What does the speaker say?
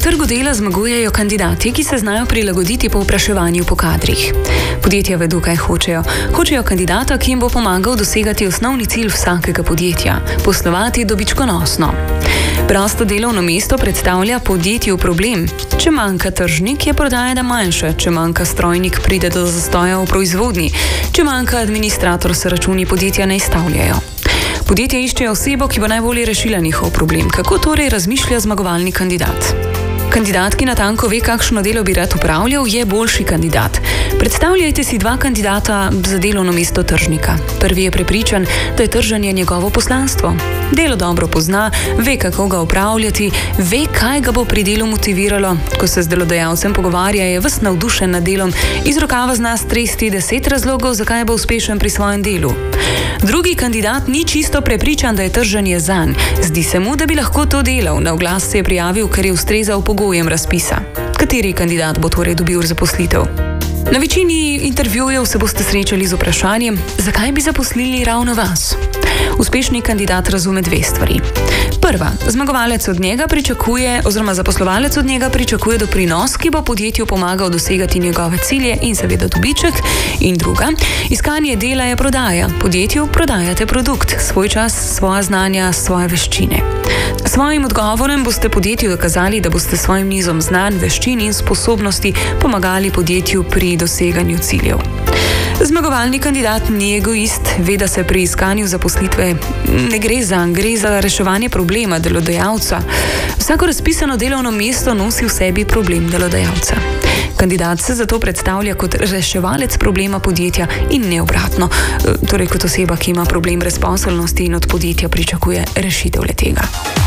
trgu dela zmagujejo kandidati, ki se znajo prilagoditi povpraševanju po kadrih. Podjetja vedo, kaj hočejo. Hočejo kandidata, ki jim bo pomagal dosegati osnovni cilj vsakega podjetja – poslovati dobičkonosno. Prosto delovno mesto predstavlja podjetju problem. Če manjka tržnik, je prodaja manjša. Če manjka strojnik, pride do zastoja v proizvodnji. Če manjka administrator, se računi podjetja ne izstavljajo. Podjetja iščejo osebo, ki bo najbolje rešila njihov problem. Kako torej razmišlja zmagovalni kandidat? Kandidat, ki natanko ve, kakšno delo bi rad opravljal, je boljši kandidat. Predstavljajte si dva kandidata za delovno mesto tržnika. Prvi je prepričan, da je trženje njegovo poslanstvo. Delo dobro pozna, ve, kako ga opravljati, ve, kaj ga bo pri delu motiviralo. Ko se z delodajalcem pogovarja, je ves navdušen nad delom, iz rokava zna stresti 10 razlogov, zakaj bo uspešen pri svojem delu. Drugi kandidat ni čisto prepričan, da je trženje zanj. Zdi se mu, da bi lahko to delal. Na oglas se je prijavil, ker je ustrezal pogojem razpisa. Kateri kandidat bo torej dobil zaposlitev? Na večini intervjujev se boste srečali z vprašanjem, zakaj bi zaposlili ravno vas? Uspešni kandidat razume dve stvari. Prva, zmagovalec od njega pričakuje, oziroma zaposlovalec od njega pričakuje doprinos, ki bo podjetju pomagal dosegati njegove cilje in seveda dobiček. In druga, iskanje dela je prodaja. Podjetju prodajate produkt, svoj čas, svoja znanja, svoje veščine. S svojim odgovorom boste podjetju dokazali, da boste svojim nizom znanj, veščin in sposobnosti pomagali podjetju pri doseganju ciljev. Zmagovalni kandidat ni egoist, ve, da se pri iskanju zaposlitve ne gre za reševanje problema delodajalca. Vsako razpisano delovno mesto nosi v sebi problem delodajalca. Kandidat se zato predstavlja kot reševalec problema podjetja in ne obratno, torej kot oseba, ki ima problem brezposelnosti in od podjetja pričakuje rešitev le-tega.